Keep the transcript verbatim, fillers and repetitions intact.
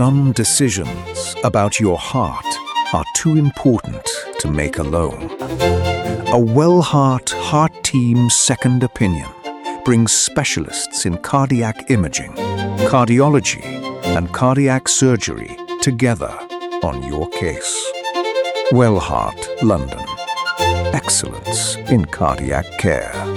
Some decisions about your heart are too important to make alone. A WellHeart Heart Team Second Opinion brings specialists in cardiac imaging, cardiology, and cardiac surgery together on your case. WellHeart London. Excellence in cardiac care.